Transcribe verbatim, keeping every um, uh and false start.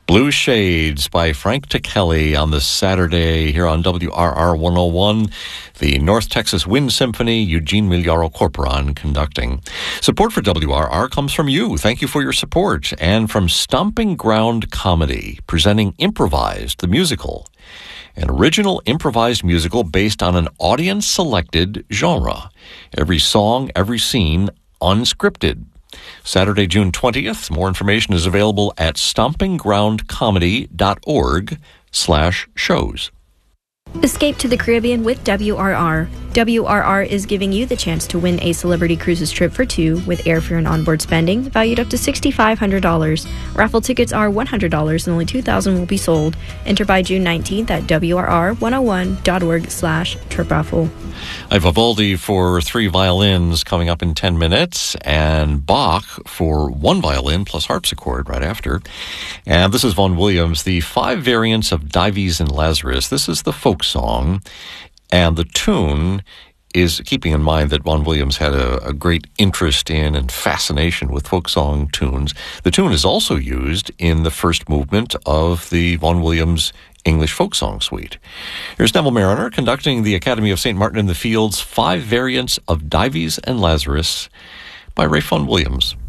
Blue Shades by Frank Ticheli on this Saturday here on W R R one oh one. The North Texas Wind Symphony, Eugene Migliaro Corporon conducting. Support for W R R comes from you. Thank you for your support. And from Stomping Ground Comedy, presenting Improvised, the musical. An original improvised musical based on an audience-selected genre. Every song, every scene, unscripted. Saturday, June twentieth. More information is available at stomping ground comedy dot org slash shows. Escape to the Caribbean with W R R. W R R is giving you the chance to win a Celebrity Cruises trip for two with airfare and onboard spending valued up to six thousand five hundred dollars. Raffle tickets are one hundred dollars and only two thousand will be sold. Enter by June nineteenth at W R R one oh one dot org slash trip raffle. I have Vivaldi for three violins coming up in ten minutes, and Bach for one violin plus harpsichord right after. And this is Vaughan Williams, the five variants of Dives and Lazarus. This is the folk song, and the tune is keeping in mind that Vaughan Williams had a, a great interest in and fascination with folk song tunes. The tune is also used in the first movement of the Vaughan Williams English Folk Song Suite. Here's Neville Mariner conducting the Academy of Saint Martin in the Fields' Five Variants of Dives and Lazarus by Ralph Vaughan Williams.